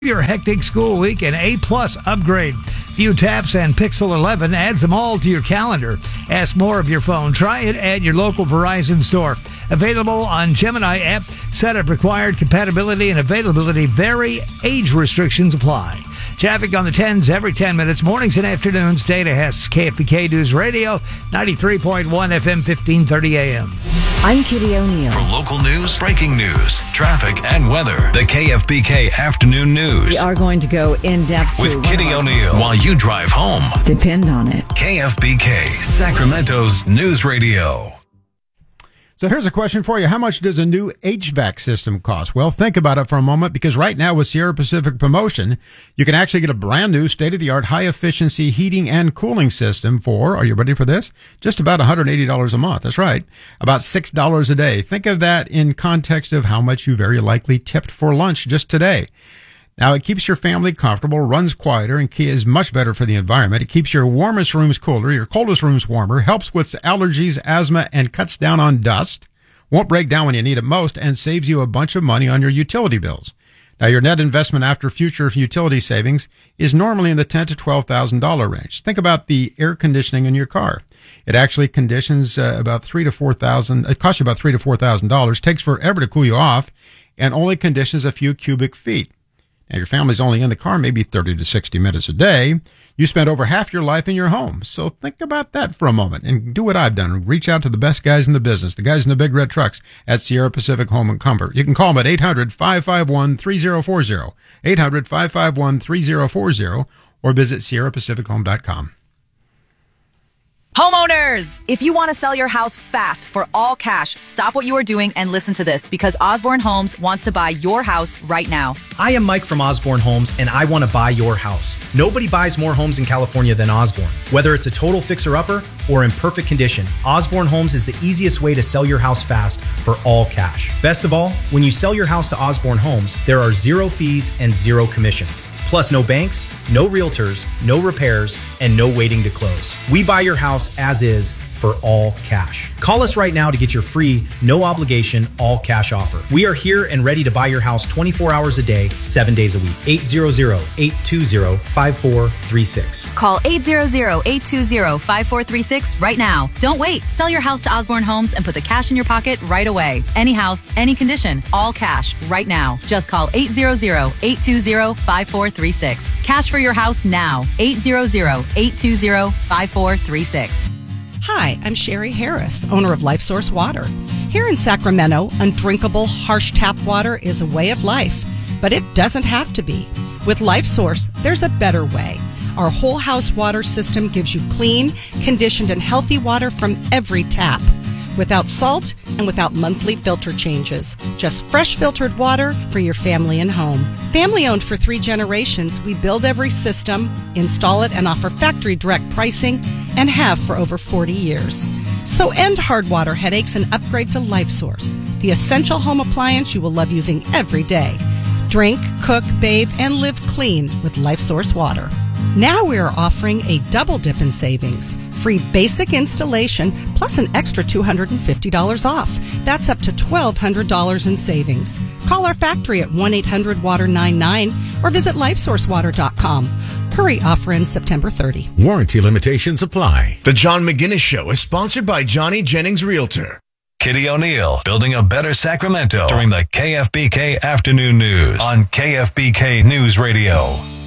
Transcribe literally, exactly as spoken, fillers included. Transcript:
Your hectic school week an A-plus upgrade. Few taps and Pixel eleven adds them all to your calendar. Ask more of your phone. Try it at your local Verizon store. Available on Gemini app. Setup required. Compatibility and availability vary. Age restrictions apply. Traffic on the tens every ten minutes. Mornings and afternoons. Data has K F B K News Radio, ninety-three point one F M, fifteen thirty A M. I'm Kitty O'Neill. For local news, breaking news, traffic, and weather, the K F B K Afternoon News. We are going to go in depth with Kitty O'Neill while you drive home. Depend on it. K F B K, Sacramento's News Radio. So here's a question for you. How much does a new H V A C system cost? Well, think about it for a moment, because right now with Sierra Pacific promotion, you can actually get a brand new state-of-the-art high-efficiency heating and cooling system for, are you ready for this? Just about one hundred eighty dollars a month. That's right. About six dollars a day. Think of that in context of how much you very likely tipped for lunch just today. Now, it keeps your family comfortable, runs quieter, and is much better for the environment. It keeps your warmest rooms cooler, your coldest rooms warmer, helps with allergies, asthma, and cuts down on dust, won't break down when you need it most, and saves you a bunch of money on your utility bills. Now, your net investment after future utility savings is normally in the ten thousand to twelve thousand dollars range. Think about the air conditioning in your car. It actually conditions uh, about three to four thousand. It costs you about three to four thousand dollars. Takes forever to cool you off, and only conditions a few cubic feet. Now, your family's only in the car maybe thirty to sixty minutes a day. You spend over half your life in your home. So think about that for a moment and do what I've done. Reach out to the best guys in the business, the guys in the big red trucks at Sierra Pacific Home and Comfort. You can call them at eight hundred, five five one, three zero four zero, eight hundred, five five one, three zero four zero, or visit sierra pacific home dot com. Homeowners, if you want to sell your house fast for all cash, stop what you are doing and listen to this, because Osborne Homes wants to buy your house right now. I am Mike from Osborne Homes, and I want to buy your house. Nobody buys more homes in California than Osborne. Whether it's a total fixer-upper or in perfect condition, Osborne Homes is the easiest way to sell your house fast for all cash. Best of all, when you sell your house to Osborne Homes, there are zero fees and zero commissions. Plus, no banks, no realtors, no repairs, and no waiting to close. We buy your house as is for all cash. Call us right now to get your free, no obligation, all cash offer. We are here and ready to buy your house twenty-four hours a day, seven days a week. eight hundred, eight two zero, five four three six. Call eight hundred, eight two zero, five four three six right now. Don't wait. Sell your house to Osborne Homes and put the cash in your pocket right away. Any house, any condition, all cash right now. Just call eight hundred, eight two zero, five four three six. Cash for your house now. eight hundred, eight two zero, five four three six. Hi, I'm Sherry Harris, owner of Life Source Water. Here in Sacramento, undrinkable, harsh tap water is a way of life, but it doesn't have to be. With Life Source, there's a better way. Our whole house water system gives you clean, conditioned, and healthy water from every tap, without salt and without monthly filter changes. Just fresh filtered water for your family and home. Family owned for three generations, we build every system, install it, and offer factory direct pricing, and have for over forty years. So end hard water headaches and upgrade to Life Source, the essential home appliance you will love using every day. Drink, cook, bathe, and live clean with Life Source Water. Now we are offering a double dip in savings. Free basic installation plus an extra two hundred fifty dollars off. That's up to twelve hundred dollars in savings. Call our factory at one eight hundred water ninety-nine or visit life source water dot com. Hurry, offer ends September thirtieth. Warranty limitations apply. The John McGinnis Show is sponsored by Johnny Jennings Realtor. Kitty O'Neill, building a better Sacramento during the K F B K Afternoon News on K F B K News Radio.